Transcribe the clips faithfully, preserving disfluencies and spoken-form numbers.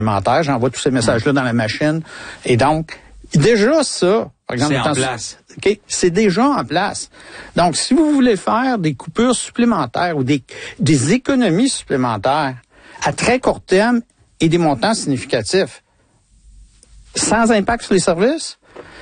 supplémentaire. J'envoie tous ces messages-là dans la machine. Et donc, déjà ça, par exemple, c'est en place. OK, c'est déjà en place. Donc, si vous voulez faire des coupures supplémentaires ou des, des économies supplémentaires à très court terme et des montants significatifs, sans impact sur les services,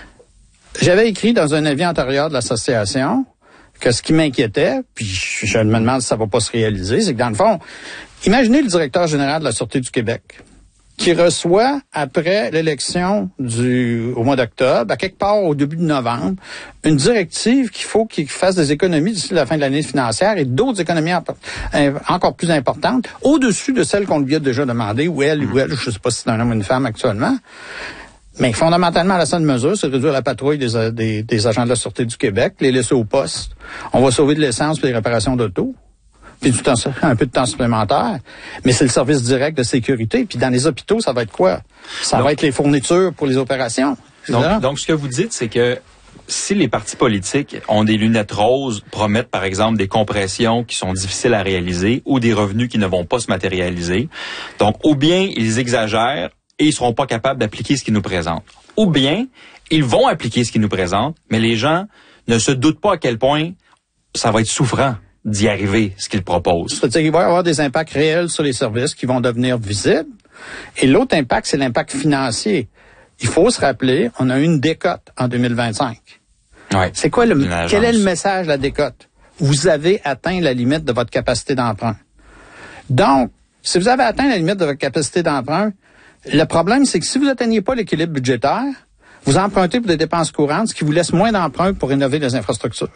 j'avais écrit dans un avis antérieur de l'association que ce qui m'inquiétait, puis je me demande si ça va pas se réaliser, c'est que dans le fond, imaginez le directeur général de la Sûreté du Québec qui reçoit, après l'élection du au mois d'octobre, à quelque part au début de novembre, une directive qu'il faut qu'il fasse des économies d'ici la fin de l'année financière et d'autres économies encore plus importantes, au-dessus de celles qu'on lui a déjà demandées, ou elle, ou elle, je sais pas si c'est un homme ou une femme actuellement. Mais fondamentalement, la seule mesure, c'est de réduire la patrouille des, des, des agents de la Sûreté du Québec, les laisser au poste. On va sauver de l'essence et des réparations d'auto, puis du temps, un peu de temps supplémentaire. Mais c'est le service direct de sécurité. Puis dans les hôpitaux, ça va être quoi? Ça donc, va être les fournitures pour les opérations. Donc, donc, ce que vous dites, c'est que si les partis politiques ont des lunettes roses, promettent par exemple des compressions qui sont difficiles à réaliser ou des revenus qui ne vont pas se matérialiser, donc ou bien ils exagèrent, et ils seront pas capables d'appliquer ce qu'ils nous présentent. Ou bien, ils vont appliquer ce qu'ils nous présentent, mais les gens ne se doutent pas à quel point ça va être souffrant d'y arriver, ce qu'ils proposent. C'est-à-dire qu'il va y avoir des impacts réels sur les services qui vont devenir visibles. Et l'autre impact, c'est l'impact financier. Il faut se rappeler, on a eu une décote en deux mille vingt-cinq. Ouais, c'est quoi le, quel est le message de la décote? Vous avez atteint la limite de votre capacité d'emprunt. Donc, si vous avez atteint la limite de votre capacité d'emprunt, le problème, c'est que si vous n'atteignez pas l'équilibre budgétaire, vous empruntez pour des dépenses courantes, ce qui vous laisse moins d'emprunts pour rénover les infrastructures.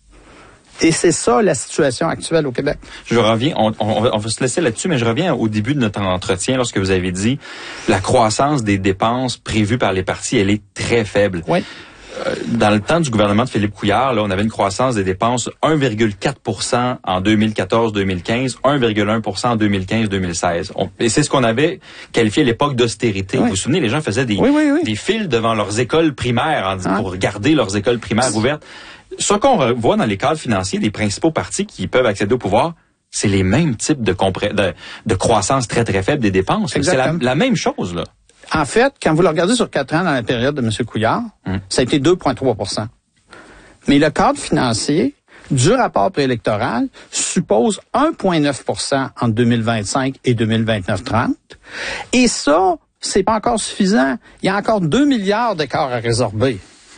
Et c'est ça la situation actuelle au Québec. Je reviens, on, on, on va se laisser là-dessus, mais je reviens au début de notre entretien lorsque vous avez dit la croissance des dépenses prévues par les partis, elle est très faible. Oui. Dans le temps du gouvernement de Philippe Couillard, là, on avait une croissance des dépenses un virgule quatre pour cent en deux mille quatorze deux mille quinze, un virgule un pour cent en deux mille quinze deux mille seize. On, et c'est ce qu'on avait qualifié à l'époque d'austérité. Oui. Vous vous souvenez, les gens faisaient des, oui, oui, oui. des files devant leurs écoles primaires en, ah. pour garder leurs écoles primaires ouvertes. Ce qu'on voit dans les cadres financiers des principaux partis qui peuvent accéder au pouvoir, c'est les mêmes types de, compré- de, de croissance très, très faible des dépenses. Exactement. C'est la, la même chose, là. En fait, quand vous le regardez sur quatre ans dans la période de M. Couillard, hum. ça a été deux virgule trois pour cent. Mais le cadre financier du rapport préélectoral suppose un virgule neuf pour cent entre deux mille vingt-cinq et deux mille vingt-neuf trente. Et ça, c'est pas encore suffisant. Il y a encore deux milliards d'écarts à résorber.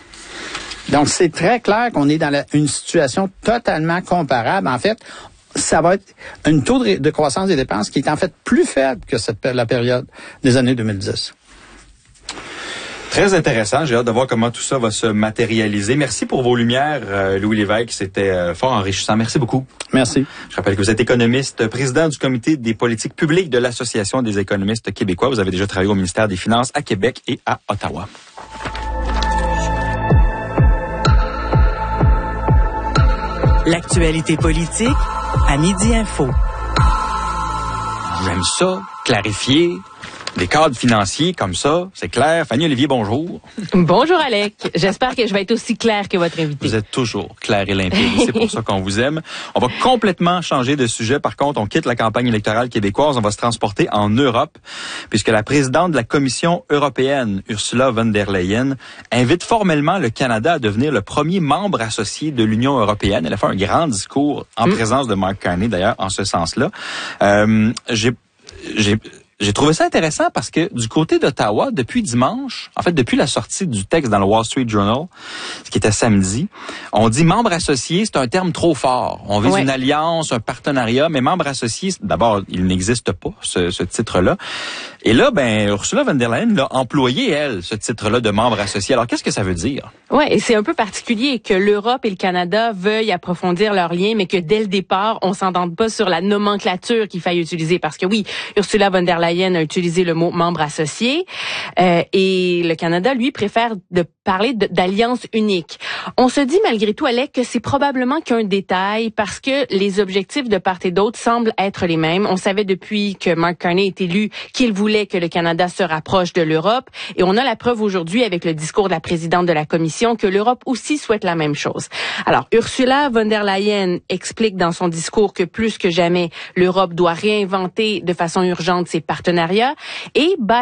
Donc, c'est très clair qu'on est dans la, une situation totalement comparable. En fait, ça va être un taux de, de croissance des dépenses qui est en fait plus faible que cette, la période des années deux mille dix. Très intéressant. J'ai hâte de voir comment tout ça va se matérialiser. Merci pour vos lumières, euh, Louis Lévesque. C'était euh, fort enrichissant. Merci beaucoup. Merci. Je rappelle que vous êtes économiste, président du comité des politiques publiques de l'Association des économistes québécois. Vous avez déjà travaillé au ministère des Finances à Québec et à Ottawa. L'actualité politique à Midi Info. J'aime ça, clarifier. Des cadres financiers comme ça, c'est clair. Fanny Olivier, bonjour. Bonjour Alec. J'espère que je vais être aussi clair que votre invité. Vous êtes toujours clair et limpide. C'est pour ça qu'on vous aime. On va complètement changer de sujet. Par contre, on quitte la campagne électorale québécoise. On va se transporter en Europe, puisque la présidente de la Commission européenne, Ursula von der Leyen, invite formellement le Canada à devenir le premier membre associé de l'Union européenne. Elle a fait un grand discours en mmh. présence de Mark Carney, d'ailleurs, en ce sens-là. Euh, j'ai, j'ai J'ai trouvé ça intéressant parce que du côté d'Ottawa, depuis dimanche, en fait, depuis la sortie du texte dans le Wall Street Journal, ce qui était samedi, on dit membre associé, c'est un terme trop fort. On vise ouais. une alliance, un partenariat, mais membre associé, d'abord, il n'existe pas, ce, ce titre-là. Et là, ben, Ursula von der Leyen l'a employé, elle, ce titre-là de membre associé. Alors, qu'est-ce que ça veut dire? Ouais, et c'est un peu particulier que l'Europe et le Canada veuillent approfondir leurs liens, mais que dès le départ, on s'entende pas sur la nomenclature qu'il faille utiliser. Parce que oui, Ursula von der Leyen a utilisé le mot membre associé, euh, et le Canada, lui, préfère de parler de, d'alliance unique. On se dit malgré tout, Alec, que c'est probablement qu'un détail parce que les objectifs de part et d'autre semblent être les mêmes. On savait depuis que Mark Carney est élu qu'il voulait que le Canada se rapproche de l'Europe, et on a la preuve aujourd'hui avec le discours de la présidente de la Commission que l'Europe aussi souhaite la même chose. Alors, Ursula von der Leyen explique dans son discours que plus que jamais, l'Europe doit réinventer de façon urgente ses partenariats et